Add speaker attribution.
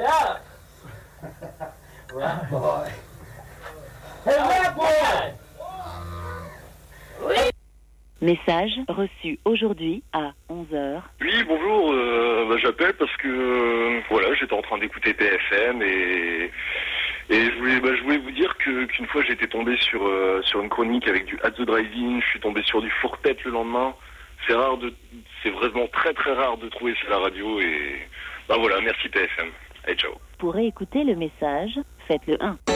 Speaker 1: up? Rap boy. Hey, rap boy!
Speaker 2: Message reçu aujourd'hui à 11 heures.
Speaker 3: Oui, bonjour, j'appelle parce que voilà, j'étais en train d'écouter TFM et je voulais vous dire qu'une fois j'ai été tombé sur une chronique avec du At the Drive-In, je suis tombé sur du fourpette le lendemain. C'est vraiment très très rare de trouver ça à la radio et voilà, merci TFM. Allez, ciao.
Speaker 2: Pour écouter le message, faites le 1.